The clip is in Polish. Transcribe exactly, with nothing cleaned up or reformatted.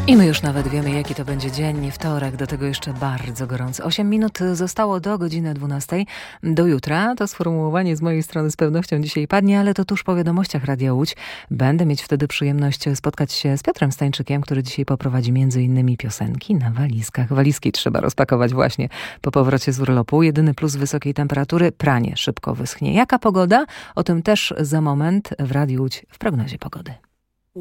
I my już nawet wiemy, jaki to będzie dzień, wtorek, do tego jeszcze bardzo gorący. Osiem minut zostało do godziny dwunastej. Do jutra to sformułowanie z mojej strony z pewnością dzisiaj padnie, ale to tuż po wiadomościach Radia Łódź. Będę mieć wtedy przyjemność spotkać się z Piotrem Stańczykiem, który dzisiaj poprowadzi między innymi piosenki na walizkach. Walizki trzeba rozpakować właśnie po powrocie z urlopu. Jedyny plus wysokiej temperatury, pranie szybko wyschnie. Jaka pogoda? O tym też za moment w Radiu Łódź w prognozie pogody.